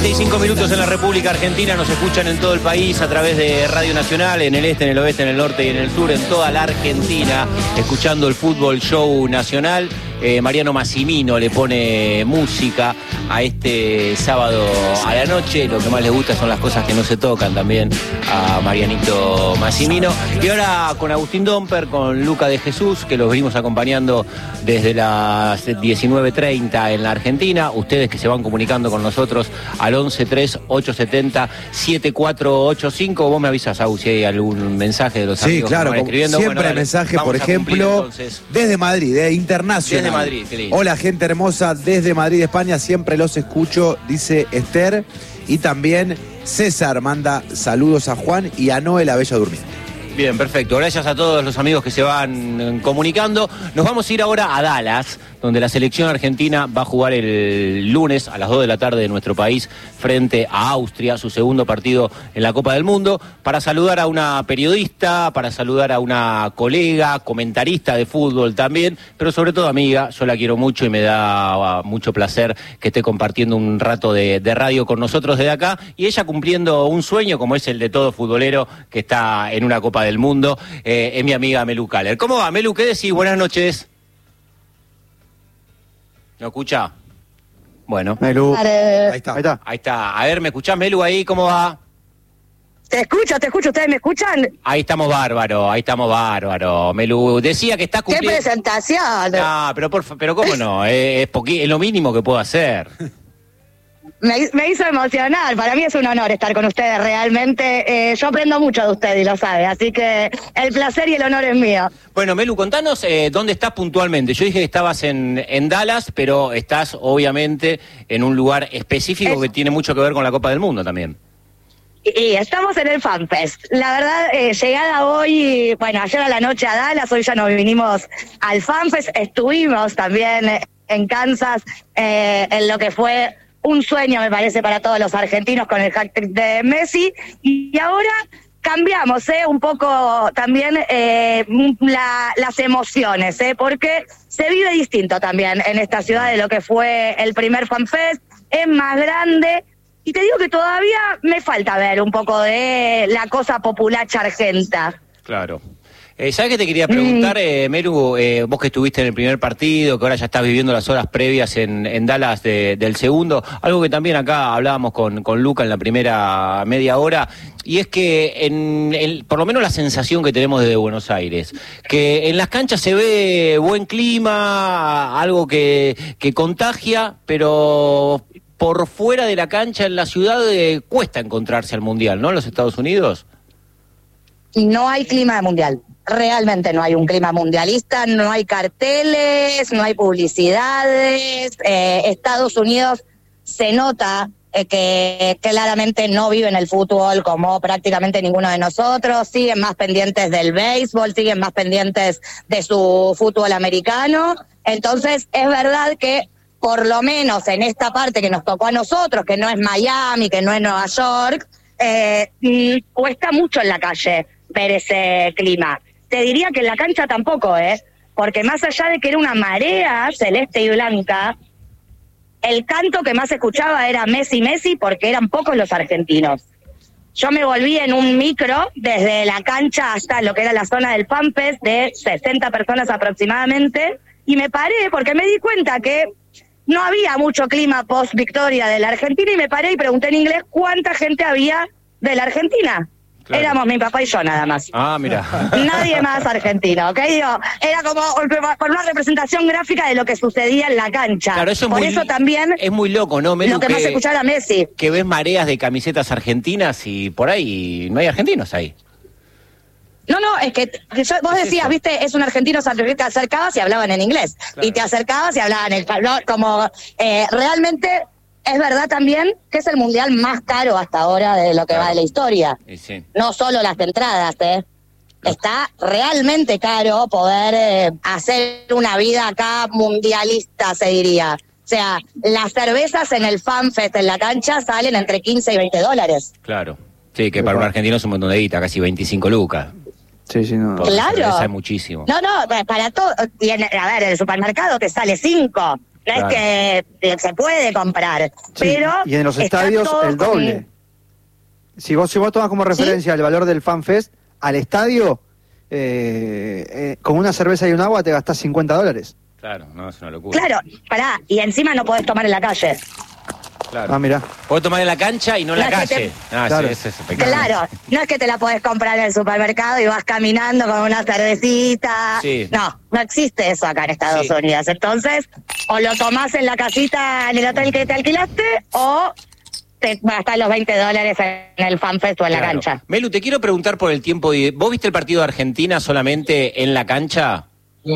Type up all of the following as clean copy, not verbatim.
35 minutos en la República Argentina, nos escuchan en todo el país a través de Radio Nacional, en el este, en el oeste, en el norte y en el sur, en toda la Argentina, escuchando el Fútbol Show Nacional. Mariano Massimino le pone música a este sábado a la noche. Lo que más le gusta son las cosas que no se tocan también a Marianito Massimino. Y ahora con Agustín Domper, con Luca de Jesús, que los venimos acompañando desde las 19:30 en la Argentina. Ustedes que se van comunicando con nosotros al 11-3-870-7485. Vos me avisas, Agus, si hay algún mensaje de los amigos claro, que van escribiendo. Siempre bueno, mensaje, por ejemplo, desde Madrid, internacional. Desde Madrid, qué lindo. Hola, gente hermosa, desde Madrid, España, siempre los escucho, dice Esther. Y también César manda saludos a Juan y a Noel, la Bella Durmiente. Bien, perfecto. Gracias a todos los amigos que se van comunicando. Nos vamos a ir ahora a Dallas, donde la selección argentina va a jugar el lunes a las 2 de la tarde de nuestro país frente a Austria, su segundo partido en la Copa del Mundo, para saludar a una periodista, para saludar a una colega, comentarista de fútbol también, pero sobre todo amiga. Yo la quiero mucho y me da mucho placer que esté compartiendo un rato de radio con nosotros desde acá, y ella cumpliendo un sueño como es el de todo futbolero que está en una Copa del Mundo. Es mi amiga Melu Kaller. ¿Cómo va, Melu? ¿Qué decís? Buenas noches. ¿No escucha? Bueno. Melu. Ahí está. Ahí está. A ver, ¿me escuchás, Melu, ahí? ¿Cmo va? Te escucho. ¿Ustedes me escuchan? Ahí estamos bárbaro. Melu, decía que estás cumpliendo... ¡Qué presentación! No, pero ¿cómo no? Es lo mínimo que puedo hacer. Me hizo emocionar. Para mí es un honor estar con ustedes, realmente. Yo aprendo mucho de ustedes y lo sabe, así que el placer y el honor es mío. Bueno, Melu, contanos dónde estás puntualmente. Yo dije que estabas en Dallas, pero estás obviamente en un lugar específico que tiene mucho que ver con la Copa del Mundo también. Y estamos en el FanFest. La verdad, llegada hoy, ayer a la noche a Dallas, hoy ya nos vinimos al FanFest. Estuvimos también en Kansas, en lo que fue un sueño, me parece, para todos los argentinos con el hat-trick de Messi. Y ahora cambiamos un poco también las emociones, porque se vive distinto también en esta ciudad de lo que fue el primer FanFest. Es más grande. Y te digo que todavía me falta ver un poco de la cosa populacha argenta. Claro. ¿Sabes qué te quería preguntar, Melu? Vos que estuviste en el primer partido, que ahora ya estás viviendo las horas previas en Dallas del segundo, algo que también acá hablábamos con Luca en la primera media hora, y es que por lo menos la sensación que tenemos desde Buenos Aires, que en las canchas se ve buen clima, algo que contagia, pero por fuera de la cancha en la ciudad cuesta encontrarse al Mundial, ¿no? En los Estados Unidos. No hay clima de mundial. Realmente no hay un clima mundialista, no hay carteles, no hay publicidades. Estados Unidos se nota que claramente no viven el fútbol como prácticamente ninguno de nosotros. Siguen más pendientes del béisbol, siguen más pendientes de su fútbol americano. Entonces es verdad que por lo menos en esta parte que nos tocó a nosotros, que no es Miami, que no es Nueva York, cuesta mucho en la calle ver ese clima. Te diría que en la cancha tampoco, porque más allá de que era una marea celeste y blanca, el canto que más escuchaba era Messi, Messi, porque eran pocos los argentinos. Yo me volví en un micro desde la cancha hasta lo que era la zona del FanFest, de 60 personas aproximadamente, y me paré porque me di cuenta que no había mucho clima post-victoria de la Argentina, y me paré y pregunté en inglés cuánta gente había de la Argentina. Claro. Éramos mi papá y yo nada más. Ah, mira. Nadie más argentino, ¿ok? Digo, era como por una representación gráfica de lo que sucedía en la cancha. Claro, eso también es muy loco, ¿no, Melu? Lo que más se escuchaba era Messi. Que ves mareas de camisetas argentinas y por ahí no hay argentinos ahí. No, es que vos decías, viste, es un argentino, te acercabas y hablaban en inglés. Claro. Y te acercabas y hablaban en español, como realmente... Es verdad también que es el mundial más caro hasta ahora de lo que va de la historia. Sí. No solo las entradas, Está realmente caro poder hacer una vida acá mundialista, se diría. O sea, las cervezas en el FanFest, en la cancha, salen entre 15 y $20. Claro. Sí, que para un argentino es un montón de guita, casi 25 lucas. Sí, no. Claro. Es muchísimo. No, para todo. A ver, el supermercado te sale 5. es que se puede comprar, Sí, pero... y en los está estadios todo el doble. Si vos tomás como referencia el valor del FanFest, al estadio, con una cerveza y un agua te gastás $50. Claro, no, es una locura. Claro, pará, y encima no podés tomar en la calle. Claro. Ah, mirá. Podés tomar en la cancha y no en la No, es que calle. Claro. Sí, es espectacular. Claro, no es que te la podés comprar en el supermercado y vas caminando con una cervecita. Sí. No existe eso acá en Estados Sí. Unidos. Entonces, o lo tomás en la casita, en el hotel que te alquilaste, o te gastás los $20 en el FanFest o en la Claro. cancha. Melu, te quiero preguntar por el tiempo. ¿Vos viste el partido de Argentina solamente en la cancha?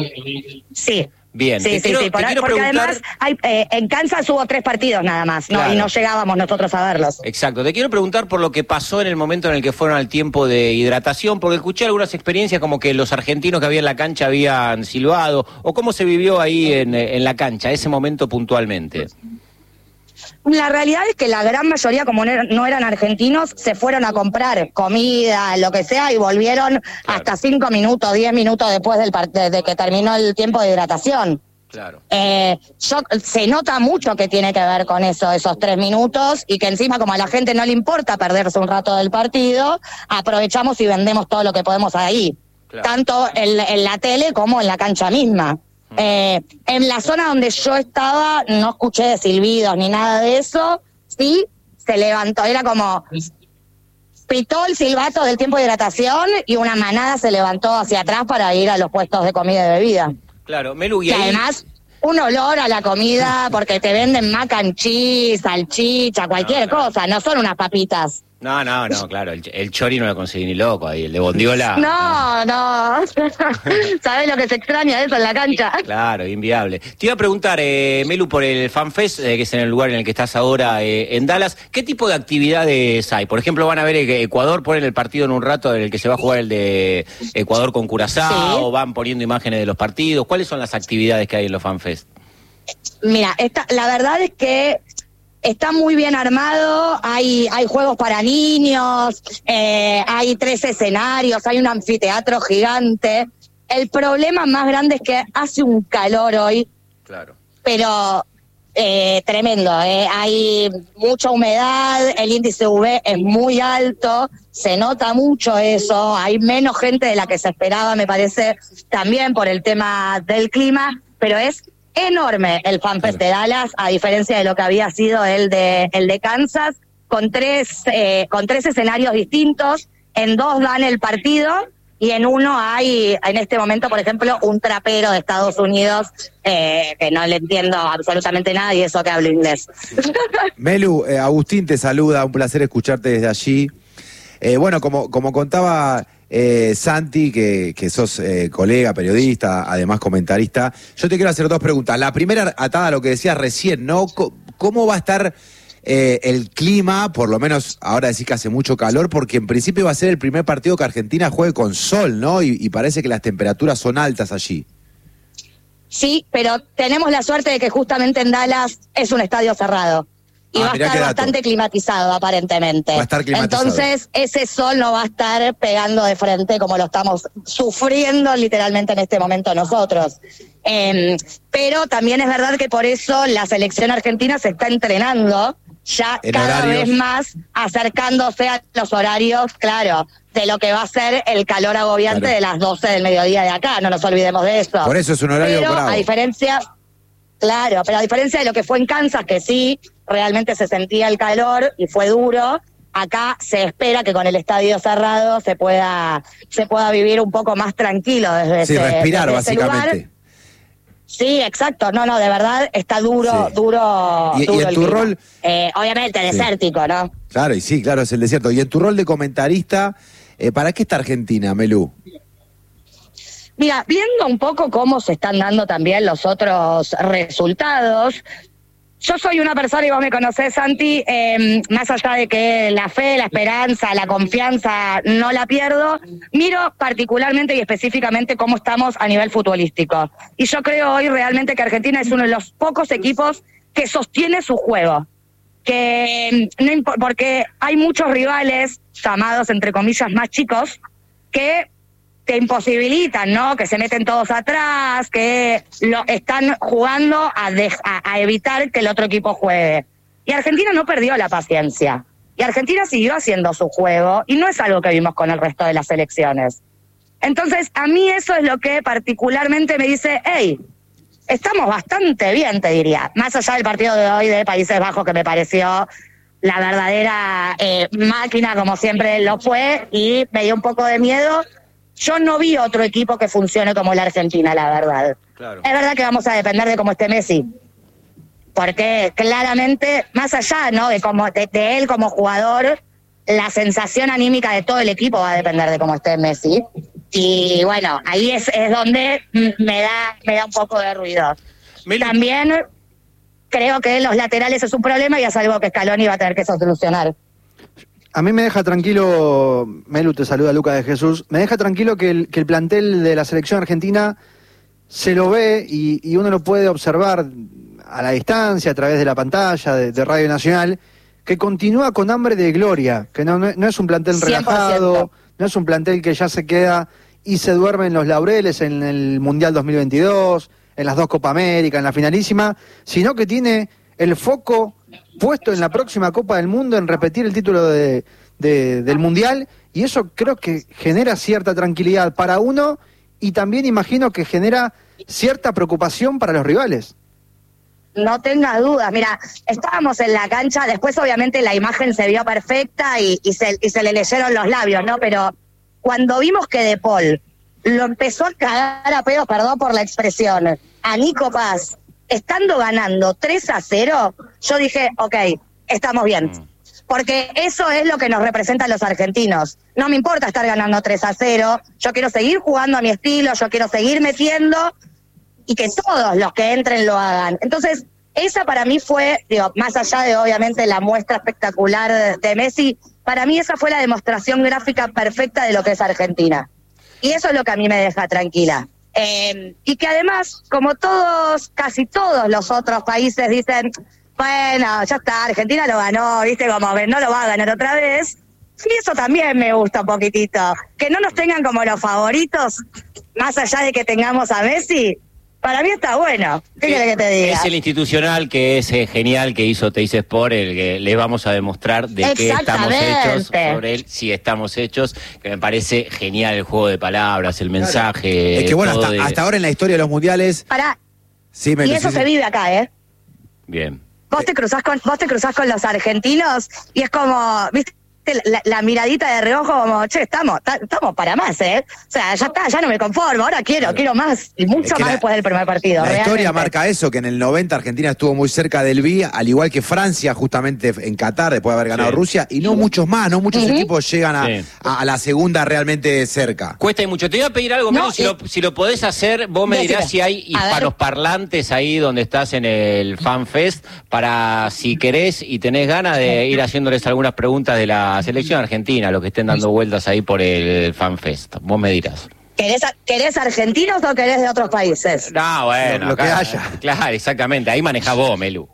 Sí. Bien. Sí, Te quiero porque preguntar... además en Kansas hubo 3 partidos nada más, ¿no? Claro. Y no llegábamos nosotros a verlos. Exacto, te quiero preguntar por lo que pasó en el momento en el que fueron al tiempo de hidratación, porque escuché algunas experiencias como que los argentinos que había en la cancha habían silbado, o cómo se vivió ahí en la cancha, ese momento puntualmente. La realidad es que la gran mayoría, como no eran argentinos, se fueron a comprar comida, lo que sea, y volvieron hasta 5 minutos, 10 minutos después de que terminó el tiempo de hidratación. Claro. Se nota mucho que tiene que ver con eso, esos 3 minutos, y que encima, como a la gente no le importa perderse un rato del partido, aprovechamos y vendemos todo lo que podemos ahí, Claro. tanto en la tele como en la cancha misma. En la zona donde yo estaba no escuché silbidos ni nada de eso. Sí, se levantó, era como pitó el silbato del tiempo de hidratación y una manada se levantó hacia atrás para ir a los puestos de comida y bebida. Claro, Melu, y Y ahí... además un olor a la comida porque te venden mac and cheese, salchicha, cualquier cosa, no son unas papitas. No, claro, el chori no lo conseguí ni loco ahí, el de Bondiola. No. ¿Sabés lo que se extraña de eso en la cancha? Claro, inviable. Te iba a preguntar, Melu, por el FanFest, que es en el lugar en el que estás ahora, en Dallas, ¿qué tipo de actividades hay? Por ejemplo, van a ver Ecuador, ponen el partido en un rato en el que se va a jugar el de Ecuador con Curazao, Sí. van poniendo imágenes de los partidos. ¿Cuáles son las actividades que hay en los FanFest? Mira, la verdad es que está muy bien armado, hay juegos para niños, hay 3 escenarios, hay un anfiteatro gigante. El problema más grande es que hace un calor hoy, Claro. pero tremendo. Hay mucha humedad, el índice UV es muy alto, se nota mucho eso, hay menos gente de la que se esperaba, me parece, también por el tema del clima, pero es enorme el FanFest de Dallas, a diferencia de lo que había sido el de Kansas, con 3 escenarios distintos. En 2 dan el partido y en uno hay, en este momento, por ejemplo, un trapero de Estados Unidos que no le entiendo absolutamente nada y eso que hablo inglés. Melu, Agustín te saluda, un placer escucharte desde allí. Bueno, como contaba Santi, que sos colega, periodista, además comentarista, yo te quiero hacer 2 preguntas. La primera, atada a lo que decías recién, ¿no? ¿Cómo va a estar el clima? Por lo menos ahora decís que hace mucho calor, porque en principio va a ser el primer partido que Argentina juegue con sol, ¿no? Y parece que las temperaturas son altas allí. Sí, pero tenemos la suerte de que justamente en Dallas es un estadio cerrado. Y va a mirá estar qué dato. bastante climatizado, aparentemente. Va a estar climatizado. Entonces, ese sol no va a estar pegando de frente como lo estamos sufriendo literalmente en este momento nosotros. Pero también es verdad que por eso la selección argentina se está entrenando ya En cada horarios. vez más, acercándose a los horarios, claro, de lo que va a ser el calor agobiante Claro. de las 12 del mediodía de acá, no nos olvidemos de eso. Por eso es un horario Pero bravo. a diferencia de lo que fue en Kansas, que sí, realmente se sentía el calor y fue duro, acá se espera que con el estadio cerrado se pueda vivir un poco más tranquilo desde Sí, ese respirar desde ese básicamente. lugar. Sí, exacto. No, de verdad está duro, Sí. duro. Y duro en el tu clima. rol- Obviamente desértico, ¿no? Claro, y sí, claro, es el desierto. Y en tu rol de comentarista, ¿para qué está Argentina, Melu? Mira, viendo un poco cómo se están dando también los otros resultados, yo soy una persona, y vos me conocés, Santi, más allá de que la fe, la esperanza, la confianza no la pierdo, miro particularmente y específicamente cómo estamos a nivel futbolístico. Y yo creo hoy realmente que Argentina es uno de los pocos equipos que sostiene su juego. Que no porque hay muchos rivales llamados, entre comillas, más chicos, que te imposibilitan, ¿no? Que se meten todos atrás, que lo están jugando a evitar que el otro equipo juegue. Y Argentina no perdió la paciencia. Y Argentina siguió haciendo su juego, y no es algo que vimos con el resto de las selecciones. Entonces, a mí eso es lo que particularmente me dice, hey, estamos bastante bien, te diría. Más allá del partido de hoy de Países Bajos, que me pareció la verdadera máquina, como siempre lo fue, y me dio un poco de miedo. Yo no vi otro equipo que funcione como la Argentina, la verdad. Claro. Es verdad que vamos a depender de cómo esté Messi, porque claramente, más allá, ¿no?, de él como jugador, la sensación anímica de todo el equipo va a depender de cómo esté Messi. Y bueno, ahí es donde me da un poco de ruido. También creo que los laterales es un problema y es algo que Scaloni va a tener que solucionar. A mí me deja tranquilo, Melu, te saluda Lucas de Jesús, me deja tranquilo que el plantel de la selección argentina se lo ve y uno lo puede observar a la distancia, a través de la pantalla de Radio Nacional, que continúa con hambre de gloria, que no es un plantel relajado, 100%. no es un plantel que ya se queda y se duerme en los laureles en el Mundial 2022, en las 2 Copa América, en la finalísima, sino que tiene el foco puesto en la próxima Copa del Mundo, en repetir el título del Mundial, y eso creo que genera cierta tranquilidad para uno y también imagino que genera cierta preocupación para los rivales. No tengas dudas. Mira, estábamos en la cancha, después obviamente la imagen se vio perfecta y se le leyeron los labios, ¿no? Pero cuando vimos que De Paul lo empezó a cagar a pedos, perdón por la expresión, a Nico Paz, estando ganando 3-0, yo dije, ok, estamos bien. Porque eso es lo que nos representa a los argentinos. No me importa estar ganando 3-0, yo quiero seguir jugando a mi estilo, yo quiero seguir metiendo y que todos los que entren lo hagan. Entonces, esa para mí fue, digo, más allá de obviamente la muestra espectacular de Messi, para mí esa fue la demostración gráfica perfecta de lo que es Argentina. Y eso es lo que a mí me deja tranquila. Y que además, como casi todos los otros países dicen, bueno, ya está, Argentina lo ganó, viste, como no lo va a ganar otra vez. Sí, eso también me gusta un poquitito. Que no nos tengan como los favoritos, más allá de que tengamos a Messi, para mí está bueno. ¿Qué querés que te diga? Es el institucional que es genial, que hizo Teis Sport, el que les vamos a demostrar de qué estamos hechos, sobre él sí estamos hechos, que me parece genial el juego de palabras, el mensaje. Es que bueno, hasta ahora en la historia de los mundiales... Sí, y eso se vive acá, ¿eh? Bien. Vos te cruzás con los argentinos y es como, viste, la miradita de reojo como, che, estamos para más, ¿eh? O sea, ya está, ya no me conformo, ahora quiero más, y mucho más después del primer partido. La historia marca eso, que en el 90 Argentina estuvo muy cerca del B, al igual que Francia, justamente en Qatar, después de haber ganado Rusia, y no muchos más, no muchos equipos llegan a la segunda realmente cerca. Cuesta y mucho. Te voy a pedir algo, Melu, si lo podés hacer, vos me dirás si hay hispanos parlantes ahí donde estás en el Fan Fest, para si querés y tenés ganas de ir haciéndoles algunas preguntas de la selección argentina, los que estén dando vueltas ahí por el Fan Fest. Vos me dirás. ¿Querés argentinos o querés de otros países? No, bueno. Lo que haya. Claro, exactamente. Ahí manejás vos, Melu.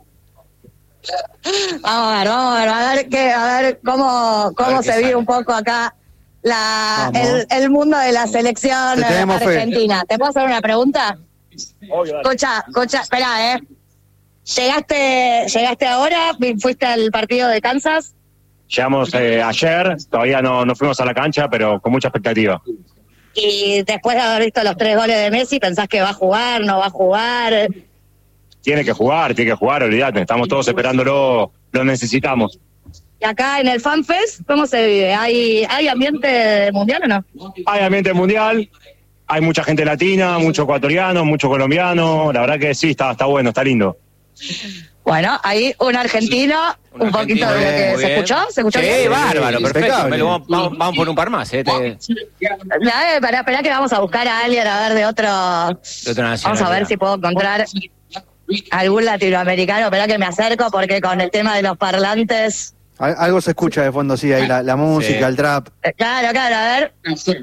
Vamos a ver cómo se vive un poco acá el mundo de la selección argentina. ¿Te puedo hacer una pregunta? Obvio, Cocha, espera, ¿Llegaste ahora? ¿Fuiste al partido de Kansas? Llegamos ayer, todavía no fuimos a la cancha, pero con mucha expectativa. Y después de haber visto los 3 goles de Messi, ¿pensás que va a jugar, no va a jugar? Tiene que jugar, olvídate, estamos todos esperándolo, lo necesitamos. Y acá en el Fan Fest, ¿cómo se vive? ¿Hay ambiente mundial o no? Hay ambiente mundial, hay mucha gente latina, mucho ecuatoriano, mucho colombiano, la verdad que sí, está bueno, está lindo. Bueno, ahí un argentino, un poquito de lo que se escuchó. ¿Se escuchó bien? Sí, bárbaro, perfecto. Vamos por un par más. Esperá que vamos a buscar a alguien, a ver de otro vamos a ver si puedo encontrar algún latinoamericano. Esperá que me acerco porque con el tema de los parlantes... Algo se escucha de fondo, sí, ahí la música, el trap. Claro, a ver.